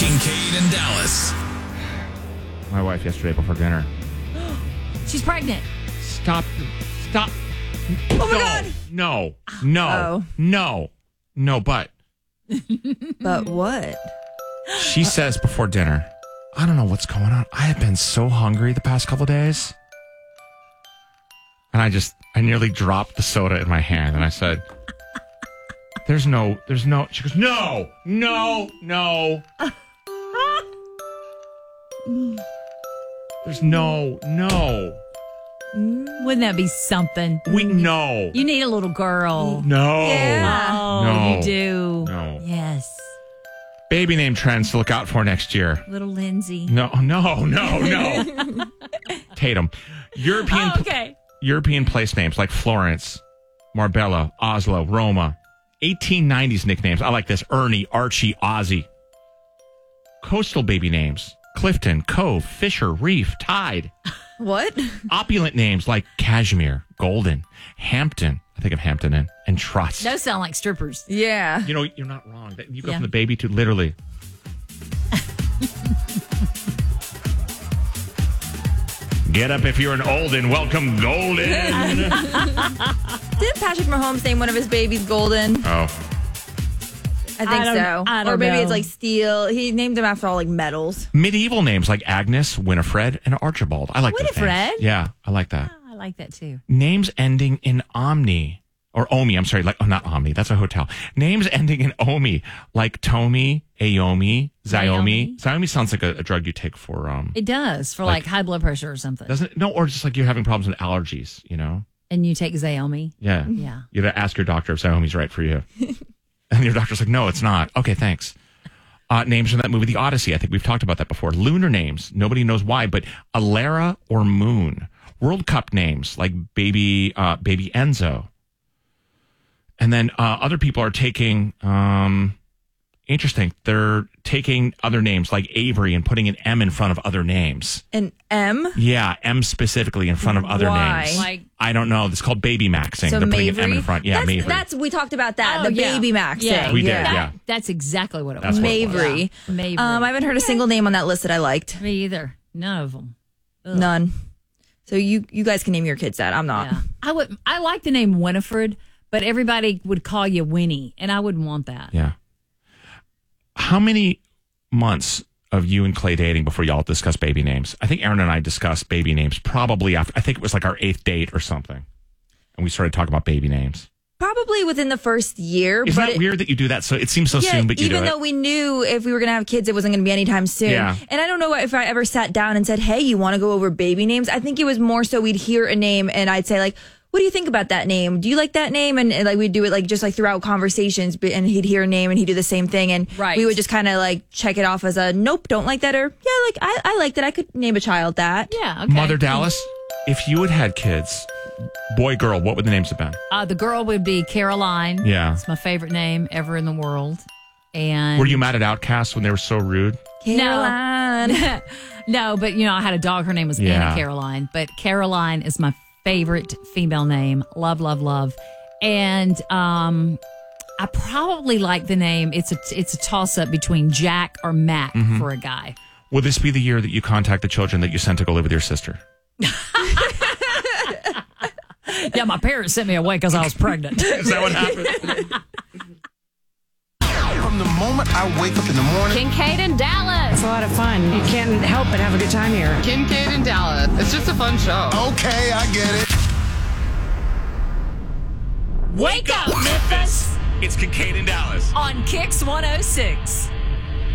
Kincaid and Dallas. My wife yesterday before dinner. She's pregnant. Stop. Oh my God. No, but But what? she says before dinner, I don't know what's going on. I have been so hungry the past couple of days. And I nearly dropped the soda in my hand. And I said, there's no. She goes, no. There's no. Wouldn't that be something? No. You need a little girl. No. Yeah. Oh, No. you do. No. Yes. Baby name trends to look out for next year. Little Lindsay. No. Tatum. European place names like Florence, Marbella, Oslo, Roma. 1890s nicknames. I like this. Ernie, Archie, Ozzy. Coastal baby names. Clifton, Cove, Fisher, Reef, Tide. What? Opulent names like Cashmere, Golden, Hampton. I think of Hampton Inn, and Trust. Those sound like strippers. Yeah. You know, you're not wrong. You go Yeah. from the baby to literally. Get up if you're an Olden. Welcome, Golden. Didn't Patrick Mahomes name one of his babies Golden? Oh. I think so. I don't or maybe know. it's like Steel. He named them after all like medals. Medieval names like Agnes, Winifred, and Archibald. I like those names. Winifred? Yeah, I like that. I like that too. Names ending in Omni. Or Omi, I'm sorry. Not Omni. That's a hotel. Names ending in Omi. Like Tomi, Aomi, Xiaomi. Xiaomi sounds like a drug you take for... It does for like high blood pressure or something. Doesn't it? No, or just like you're having problems with allergies, you know? And you take Xiaomi. Yeah. Yeah. You got to ask your doctor if Xiaomi's right for you. And your doctor's like, no, it's not. Okay, thanks. Names from that movie, The Odyssey. I think we've talked about that before. Lunar names. Nobody knows why, but Alara or Moon. World Cup names like baby Enzo. And then other people are taking, interesting, they're taking other names like Avery and putting an M in front of other names. An M? Yeah, M specifically in front of other Why? names. Like- I don't know. It's called baby maxing. So They're putting an Mavry? M in front. Yeah, Mavry. That's we talked about that. Oh, the yeah. baby max Yeah. thing. We did, yeah. That's exactly what it That's was. what it was. Mavry. Yeah. Mavry. I haven't heard a single name on that list that I liked. Me either. None of them. Ugh. None. So you guys can name your kids that. I'm not. Yeah. I like the name Winifred, but everybody would call you Winnie, and I wouldn't want that. Yeah. How many months of you and Clay dating before y'all discuss baby names? I think Aaron and I discussed baby names probably after, I think it was like our 8th date or something. And we started talking about baby names. Probably within the first year. Isn't but that weird that you do that? So it seems so soon, but you do it. even though we knew if we were going to have kids, it wasn't going to be anytime soon. Yeah. And I don't know if I ever sat down and said, hey, you want to go over baby names? I think it was more so we'd hear a name and I'd say like, what do you think about that name? Do you like that name? And like we'd do it like just like throughout conversations, and he'd hear a name and he'd do the same thing, and Right. we would just kind of like check it off as a nope, don't like that, or yeah, like I like that. I could name a child that. Yeah, okay. Mother Dallas, if you had kids, boy, girl, what would the names have been? The girl would be Caroline. Yeah. It's my favorite name ever in the world. And Were you mad at Outcasts when they were so rude? Caroline. No, but I had a dog. Her name was Yeah. Anna Caroline. But Caroline is my favorite female name. Love, love, love. And I probably like the name. It's a toss up between Jack or Mac for a guy. Will this be the year that you contact the children that you sent to go live with your sister? Yeah, my parents sent me away because I was pregnant. Is that what happened? From the moment I wake up in the morning, Kincaid and Dallas. It's a lot of fun. You can't help but have a good time here. Kincaid and Dallas. It's just a fun show. okay, I get it. Wake up, Memphis, It's Kincaid and Dallas. on Kix 106.